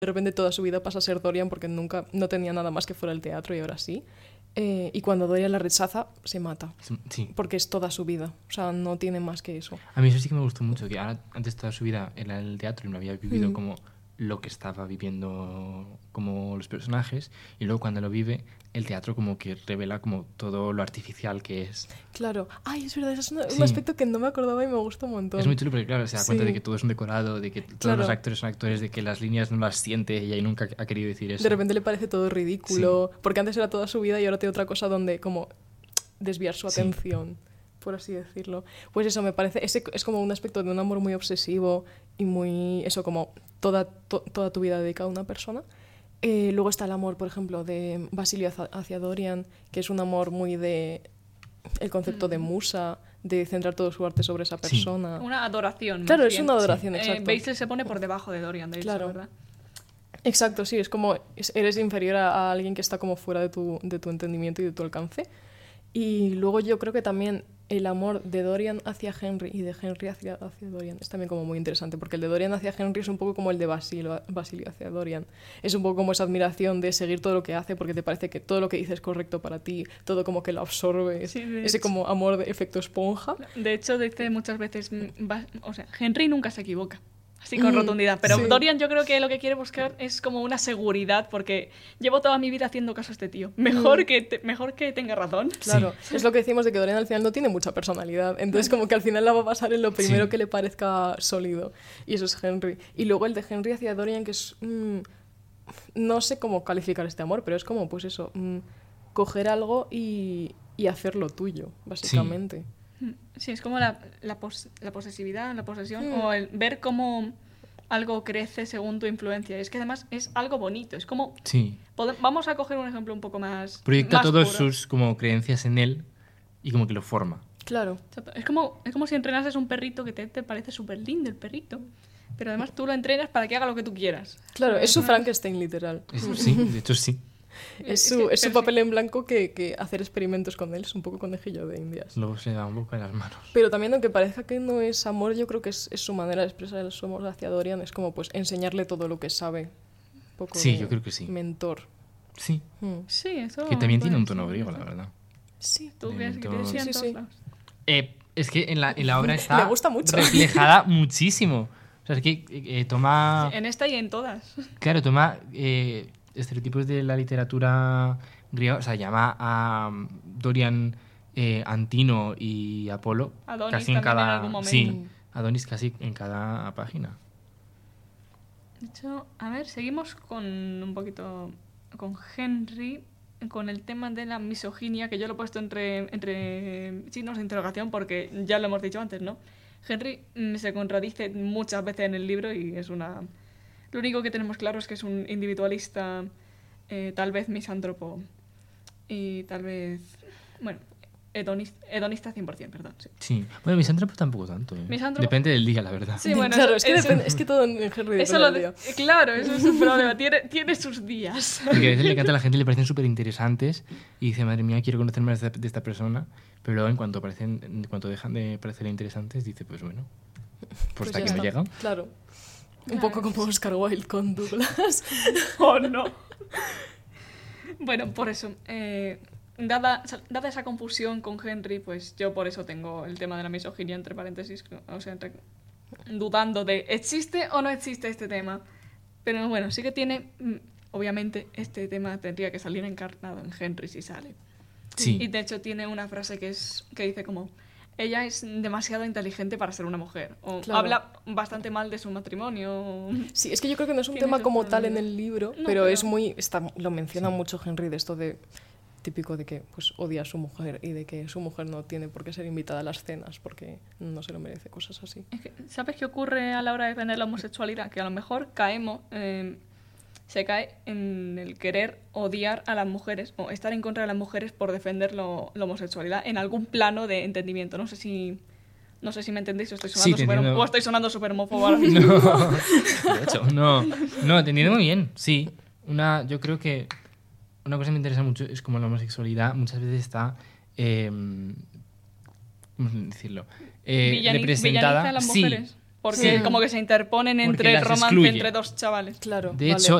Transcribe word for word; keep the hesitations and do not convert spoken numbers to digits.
de repente toda su vida pasa a ser Dorian porque nunca, no tenía nada más que fuera el teatro y ahora sí. Eh, y cuando Dorian la rechaza, se mata. Sí. Porque es toda su vida. O sea, no tiene más que eso. A mí eso sí que me gustó mucho, que ahora, antes toda su vida era el teatro y no había vivido Mm. como lo que estaba viviendo como los personajes, y luego cuando lo vive, el teatro como que revela como todo lo artificial que es. Claro. Ay, es verdad, eso es una- Sí. un aspecto que no me acordaba y me gusta un montón. Es muy chulo porque, claro, se da cuenta Sí. de que todo es un decorado, de que todos Claro. los actores son actores, de que las líneas no las siente y ahí nunca ha querido decir eso. De repente le parece todo ridículo. Porque antes era toda su vida y ahora tiene otra cosa donde como desviar su Sí. atención, por así decirlo. Pues eso, me parece, ese es como un aspecto de un amor muy obsesivo y muy, eso, como toda, to- toda tu vida dedicada a una persona. Eh, luego está el amor, por ejemplo, de Basilio hacia, hacia Dorian, que es un amor muy de el concepto de musa, de centrar todo su arte sobre esa Sí. persona. Una adoración. Claro, más es bien. una adoración, Eh, exacto. Basil se pone por debajo de Dorian, de hecho, Claro. ¿verdad? Exacto, sí, es como es- eres inferior a, a alguien que está como fuera de tu, de tu entendimiento y de tu alcance. Y luego yo creo que también el amor de Dorian hacia Henry y de Henry hacia, hacia Dorian es también como muy interesante, porque el de Dorian hacia Henry es un poco como el de Basilio, Basilio hacia Dorian. Es un poco como esa admiración de seguir todo lo que hace porque te parece que todo lo que dice es correcto para ti, todo como que lo absorbes, Sí, de ese hecho. como amor de efecto esponja. De hecho, dice muchas veces, mm, va- o sea, Henry nunca se equivoca, así con Mm, rotundidad, pero sí. Dorian yo creo que lo que quiere buscar es como una seguridad, porque llevo toda mi vida haciendo caso a este tío. Mejor, Mm. que, te- mejor que tenga razón. Claro, es lo que decimos de que Dorian al final no tiene mucha personalidad, entonces como que al final la va a pasar en lo primero Sí. que le parezca sólido, y eso es Henry. Y luego el de Henry hacia Dorian, que es... mm, no sé cómo calificar este amor, pero es como, pues eso, mm, coger algo y, y hacerlo tuyo, básicamente. Sí, es como la, la, pos- la posesividad, la posesión, Mm. o el ver cómo algo crece según tu influencia. Es que además es algo bonito, es como... Sí. pode- Vamos a coger un ejemplo un poco más... Proyecta más todas puro. sus como creencias en él y como que lo forma. Claro. Exacto. Es como, es como si entrenases un perrito que te, te parece súper lindo el perrito, pero además tú lo entrenas para que haga lo que tú quieras. Claro, es su Además- Frankenstein literal. Es- sí, de hecho sí. Es Es su, que- es su pero sí. papel en blanco que, que hacer experimentos con él es un poco conejillo de indias. Luego se da un poco de las manos. Pero también, aunque parezca que no es amor, yo creo que es, es su manera de expresar el su amor hacia Dorian. Es como, pues, enseñarle todo lo que sabe. Un poco Sí, de yo creo que sí. mentor. Sí. Mm. Sí, eso... Que también tiene un puede tono ser. griego, la verdad. Sí. Tú De ves que mentor. te decían Sí, todos sí. lados. Eh, es que en la, en la obra está Le gusta mucho. reflejada muchísimo. O sea, es que eh, toma... En esta y en todas. Claro, toma eh, estereotipos de la literatura griega. O sea, llama a um, Dorian eh, Antino y Apolo Adonis casi en también en cada... algún momento. Sí, Adonis casi en cada página. De hecho, a ver, seguimos con un poquito con Henry, con el tema de la misoginia, que yo lo he puesto entre, entre signos de interrogación porque ya lo hemos dicho antes, ¿no? Henry mm, se contradice muchas veces en el libro y es una... Lo único que tenemos claro es que es un individualista, eh, tal vez misántropo y tal vez, bueno, hedonista, hedonista cien por ciento, perdón. Sí. Sí. Bueno, misántropo tampoco tanto. ¿eh? Misántropo- Depende del día, la verdad. Sí, bueno, claro, eso- es que, eso- depende- es que todo en Henry depende Eso lo del de- día. claro, eso es un problema. Tiene, tiene sus días. Porque a veces le encanta a la gente, le parecen súper interesantes y dice, madre mía, quiero conocer más de esta, de esta persona. Pero luego, en cuanto, aparecen, en cuanto dejan de parecer interesantes, dice, pues bueno, pues, Pues hasta ya aquí me he está. llegado. Claro. Un Claro. poco como Oscar Wilde con Douglas. Oh, no. Bueno, por eso. eh, dada, dada esa confusión con Henry, pues yo por eso tengo el tema de la misoginia entre paréntesis. O sea, entre- dudando de ¿existe o no existe este tema? Pero bueno, sí que tiene... mm, Obviamente, este tema tendría que salir encarnado en Henry si sale. Sí. Y de hecho tiene una frase que es que dice como ella es demasiado inteligente para ser una mujer. O Claro. habla bastante mal de su matrimonio. Sí, es que yo creo que no es un Tiene tema su como tal problema. en el libro, No, pero, pero- es muy... Está, lo menciona Sí. mucho Henry de esto de... Típico de que pues odia a su mujer y de que su mujer no tiene por qué ser invitada a las cenas porque no se lo merece, cosas así. Es que, ¿sabes qué ocurre a la hora de defender la homosexualidad? Que a lo mejor caemos, eh, se cae en el querer odiar a las mujeres o estar en contra de las mujeres por defender lo- la homosexualidad en algún plano de entendimiento. No sé si, no sé si me entendéis o estoy Sí, sonando te súper entiendo. o estoy sonando súper homófobo ahora mismo. No, de hecho, no. No, te entiendo muy bien, sí. Una, yo creo que una cosa que me interesa mucho es como la homosexualidad muchas veces está... Eh, ¿cómo decirlo? Eh, Villani- representada... villaniza a las sí, mujeres. Porque Sí. como que se interponen Porque entre el las romance excluye. entre dos chavales. Claro. De vale. hecho,